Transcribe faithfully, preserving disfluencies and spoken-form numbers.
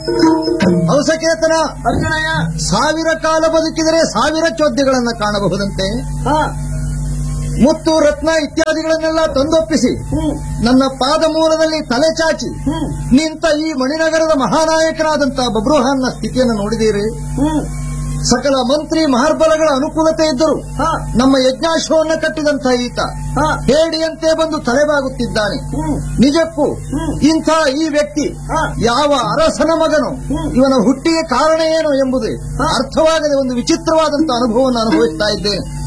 ಅವಸಕೇತನ ಅರ್ಜುನಯ್ಯ ಸಾವಿರ ಕಾಲ ಬದುಕಿದರೆ ಸಾವಿರ ಚೋದ್ಯಗಳನ್ನ ಕಾಣಬಹುದಂತೆ. ಮುತ್ತು ರತ್ನ ಇತ್ಯಾದಿಗಳನ್ನೆಲ್ಲ ತಂದೊಪ್ಪಿಸಿ ನನ್ನ ಪಾದ ಮೂಲದಲ್ಲಿ ತಲೆ ಚಾಚಿ ನಿಂತ ಈ ಮಣಿನಗರದ ಮಹಾನಾಯಕನಾದಂತಹ ಬಬ್ರುಹಾನ್ನ ಸ್ಥಿತಿಯನ್ನು ನೋಡಿದೀರಿ. ಸಕಲ ಮಂತ್ರಿ ಮಹಾರ್ಬಲಗಳ ಅನುಕೂಲತೆ ಇದ್ದರು ನಮ್ಮ ಯಜ್ಞಾಶ್ವವನ್ನು ಕಟ್ಟಿದಂತಹ ಈತ ಹೇಡಿಯಂತೆ ಬಂದು ತಲೆಬಾಗುತ್ತಿದ್ದಾನೆ. ನಿಜಕ್ಕೂ ಇಂಥ ಈ ವ್ಯಕ್ತಿ ಯಾವ ಅರಸನ ಮಗನು, ಇವನ ಹುಟ್ಟಿಗೆ ಕಾರಣ ಏನು ಎಂಬುದೇ ಅರ್ಥವಾಗದೆ ಒಂದು ವಿಚಿತ್ರವಾದಂತಹ ಅನುಭವವನ್ನು ಅನುಭವಿಸ್ತಾ ಇದ್ದೇನೆ.